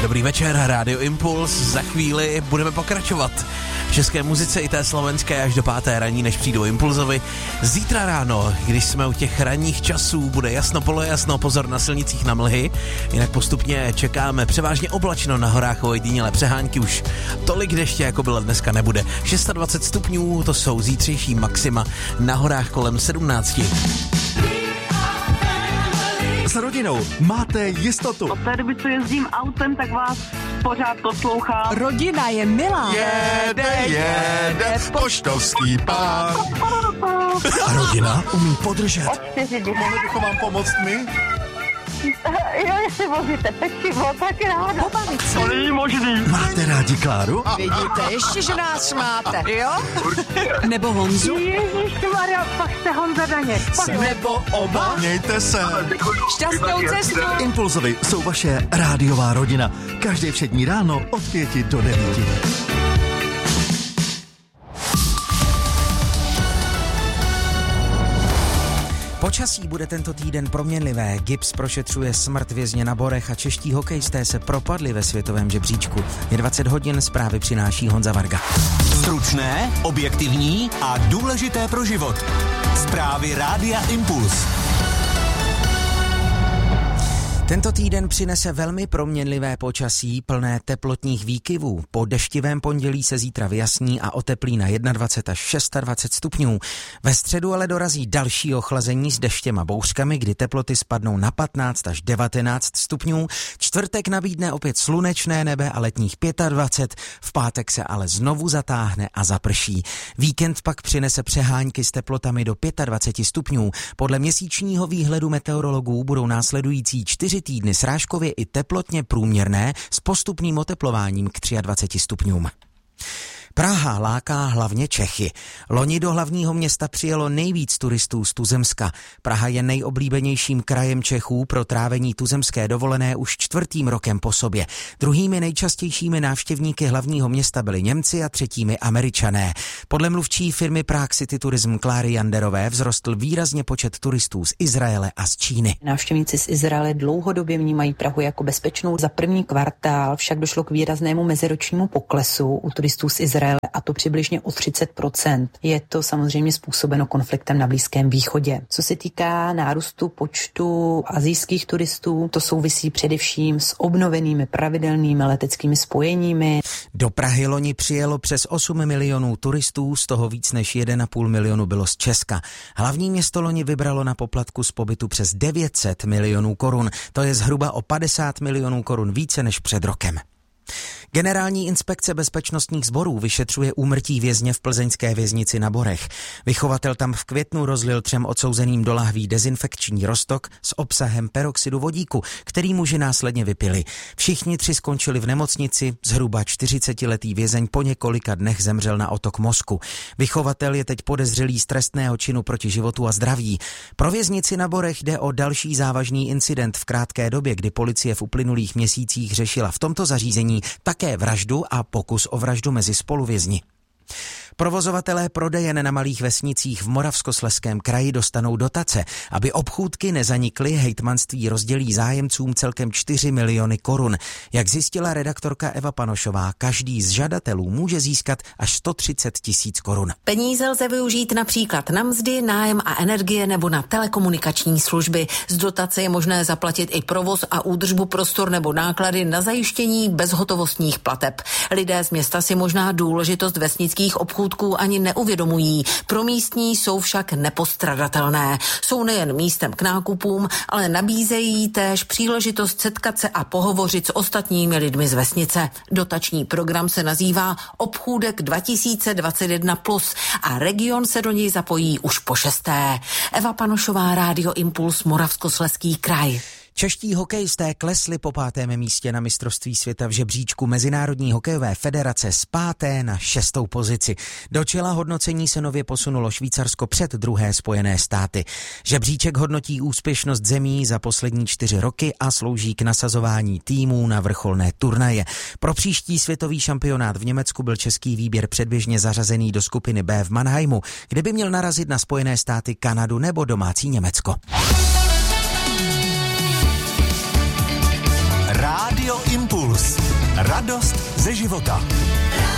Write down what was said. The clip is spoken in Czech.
Dobrý večer, Rádio Impuls. Za chvíli budeme pokračovat v české muzice i té slovenské až do 5. raní, než přijdou Impulzovi. Zítra ráno, když jsme u těch ranních časů, bude jasno, polojasno, pozor na silnicích na mlhy. Jinak postupně čekáme převážně oblačno, na horách ojedinělé přehánky, už tolik deště, jako bylo dneska, nebude. 26 stupňů, to jsou zítřejší maxima, na horách kolem 17. S rodinou máte jistotu. Od té doby, co jezdím autem, tak vás pořád poslouchám. Rodina je milá. Jede poštovský pán. A rodina umí podržet. Od 4 dny. Mohli bychom vám pomoct my? Jo, jestli vozíte pečivo, tak ráda. Pobavit se. To není možný. Máte rádi Kláru? Vidíte, ještě, že nás máte, jo? Nebo Honzu? Ježišmarja, pak jste Honza Daněk. Nebo oba? Mějte se. Šťastnou cestu. Impulzovi jsou vaše rádiová rodina. Každé všední ráno od 5 do 9. Počasí bude tento týden proměnlivé. GIBS prošetřuje smrt vězně na Borech a čeští hokejisté se propadli ve světovém žebříčku. Je 20 hodin, zprávy přináší Honza Varga. Stručné, objektivní a důležité pro život. Zprávy Rádia Impuls. Tento týden přinese velmi proměnlivé počasí, plné teplotních výkyvů. Po deštivém pondělí se zítra vyjasní a oteplí na 21 až 26 stupňů. Ve středu ale dorazí další ochlazení s deštěm a bouřkami, kdy teploty spadnou na 15 až 19 stupňů. Čtvrtek nabídne opět slunečné nebe a letních 25, v pátek se ale znovu zatáhne a zaprší. Víkend pak přinese přehánky s teplotami do 25 stupňů. Podle měsíčního výhledu meteorologů budou následující 4 týdny srážkově i teplotně průměrné s postupným oteplováním k 23 stupňům. Praha láká hlavně Čechy. Loni do hlavního města přijelo nejvíc turistů z tuzemska. Praha je nejoblíbenějším krajem Čechů pro trávení tuzemské dovolené už 4. rokem po sobě. Druhými nejčastějšími návštěvníky hlavního města byli Němci a třetími Američané. Podle mluvčí firmy Prague City Tourism Kláry Janderové vzrostl výrazně počet turistů z Izraele a z Číny. Návštěvníci z Izraele dlouhodobě vnímají Prahu jako bezpečnou. Za první kvartál však došlo k výraznému meziročnímu poklesu u turistů z Izraele, a to přibližně o 30%. Je to samozřejmě způsobeno konfliktem na Blízkém východě. Co se týká nárůstu počtu asijských turistů, to souvisí především s obnovenými pravidelnými leteckými spojeními. Do Prahy loni přijelo přes 8 milionů turistů, z toho víc než 1,5 milionu bylo z Česka. Hlavní město loni vybralo na poplatku z pobytu přes 900 milionů korun. To je zhruba o 50 milionů korun více než před rokem. Generální inspekce bezpečnostních sborů vyšetřuje úmrtí vězně v plzeňské věznici na Borech. Vychovatel tam v květnu rozlil 3 odsouzeným do lahví dezinfekční roztok s obsahem peroxidu vodíku, který muži následně vypili. Všichni 3 skončili v nemocnici, zhruba 40letý vězeň po několika dnech zemřel na otok mozku. Vychovatel je teď podezřelý z trestného činu proti životu a zdraví. Pro věznici na Borech jde o další závažný incident v krátké době, kdy policie v uplynulých měsících řešila v tomto zařízení také vraždu a pokus o vraždu mezi spoluvězni. Provozovatelé prodejen na malých vesnicích v Moravskoslezském kraji dostanou dotace. Aby obchůdky nezanikly, hejtmanství rozdělí zájemcům celkem 4 miliony korun. Jak zjistila redaktorka Eva Panošová, každý z žadatelů může získat až 130 000 korun. Peníze lze využít například na mzdy, nájem a energie nebo na telekomunikační služby. Z dotace je možné zaplatit i provoz a údržbu prostor nebo náklady na zajištění bezhotovostních plateb. Lidé z města si možná důležitost vesnických obchůdků ani neuvědomují. Pro místní jsou však nepostradatelné. Jsou nejen místem k nákupům, ale nabízejí též příležitost setkat se a pohovořit s ostatními lidmi z vesnice. Dotační program se nazývá Obchůdek 2021+ a region se do něj zapojí už po 6. Eva Panošová, Rádio Impuls, Moravskoslezský kraj. Čeští hokejisté klesli po 5. místě na mistrovství světa v žebříčku Mezinárodní hokejové federace z 5. na 6. pozici. Do čela hodnocení se nově posunulo Švýcarsko před druhé Spojené státy. Žebříček hodnotí úspěšnost zemí za poslední 4 roky a slouží k nasazování týmů na vrcholné turnaje. Pro příští světový šampionát v Německu byl český výběr předběžně zařazený do skupiny B v Mannheimu, kde by měl narazit na Spojené státy, Kanadu nebo domácí Německo. Rádio Impuls. Radost ze života.